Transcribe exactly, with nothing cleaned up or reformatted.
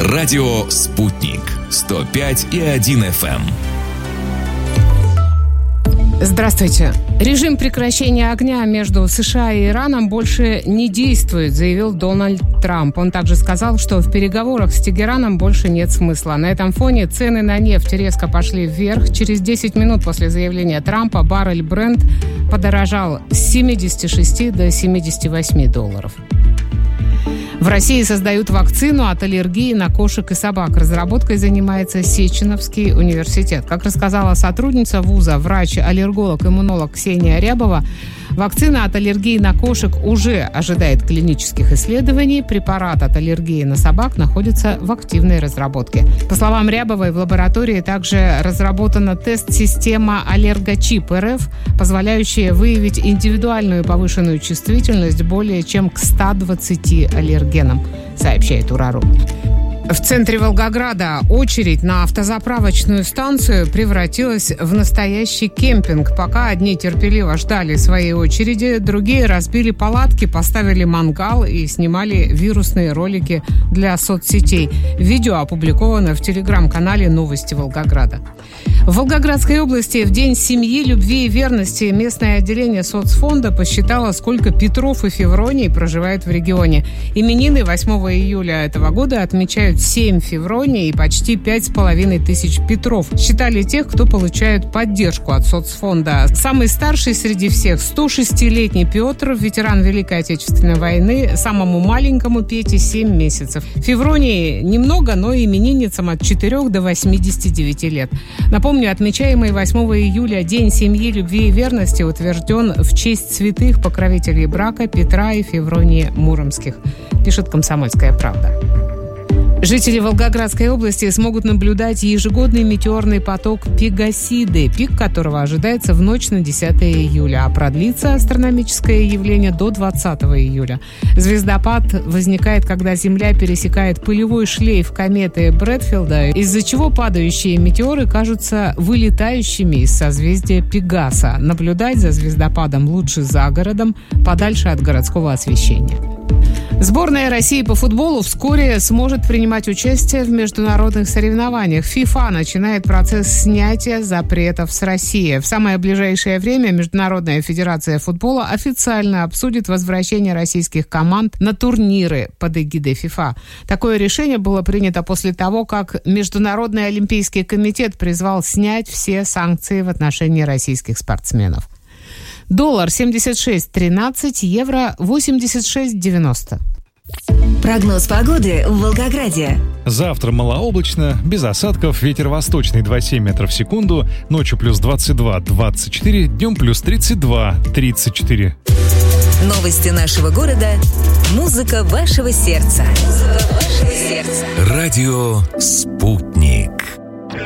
Радио «Спутник». сто пять и один эф эм. Здравствуйте. Режим прекращения огня между США и Ираном больше не действует, заявил Дональд Трамп. Он также сказал, что в переговорах с Тегераном больше нет смысла. На этом фоне цены на нефть резко пошли вверх. Через десять минут после заявления Трампа баррель Brent подорожал с семидесяти шести до семидесяти восьми долларов. В России создают вакцину от аллергии на кошек и собак. Разработкой занимается Сеченовский университет. Как рассказала сотрудница вуза, врач-аллерголог-иммунолог Ксения Рябова, вакцина от аллергии на кошек уже ожидает клинических исследований. Препарат от аллергии на собак находится в активной разработке. По словам Рябовой, в лаборатории также разработана тест-система «Аллергочип РФ», позволяющая выявить индивидуальную повышенную чувствительность более чем к ста двадцати аллергенам, сообщает Урару. В центре Волгограда очередь на автозаправочную станцию превратилась в настоящий кемпинг. Пока одни терпеливо ждали своей очереди, другие разбили палатки, поставили мангал и снимали вирусные ролики для соцсетей. Видео опубликовано в телеграм-канале «Новости Волгограда». В Волгоградской области в День семьи, любви и верности местное отделение соцфонда посчитало, сколько Петров и Февроний проживает в регионе. Именины восьмого июля этого года отмечают семь Февроний и почти пять с половиной тысяч Петров. Считали тех, кто получает поддержку от соцфонда. Самый старший среди всех – сто шестилетний Петр, ветеран Великой Отечественной войны. Самому маленькому Пете семь месяцев. Февроний немного, но именинницам от четырёх до восьмидесяти девяти лет. Напомню, отмечаемый восьмого июля День семьи, любви и верности утвержден в честь святых покровителей брака Петра и Февронии Муромских, пишет «Комсомольская правда». Жители Волгоградской области смогут наблюдать ежегодный метеорный поток Пегасиды, пик которого ожидается в ночь на десятое июля, а продлится астрономическое явление до двадцатого июля. Звездопад возникает, когда Земля пересекает пылевой шлейф кометы Брэдфилда, из-за чего падающие метеоры кажутся вылетающими из созвездия Пегаса. Наблюдать за звездопадом лучше за городом, подальше от городского освещения. Сборная России по футболу вскоре сможет принимать участие в международных соревнованиях. ФИФА начинает процесс снятия запретов с России. В самое ближайшее время Международная федерация футбола официально обсудит возвращение российских команд на турниры под эгидой ФИФА. Такое решение было принято после того, как Международный олимпийский комитет призвал снять все санкции в отношении российских спортсменов. Доллар семьдесят шесть тринадцать, евро восемьдесят шесть девяносто. Прогноз погоды в Волгограде. Завтра малооблачно, без осадков, ветер восточный два целых семь десятых метров в секунду, ночью плюс двадцать два - двадцать четыре, днем плюс тридцать два - тридцать четыре. Новости нашего города, музыка вашего сердца. Музыка вашего сердца. Радио «Спутник».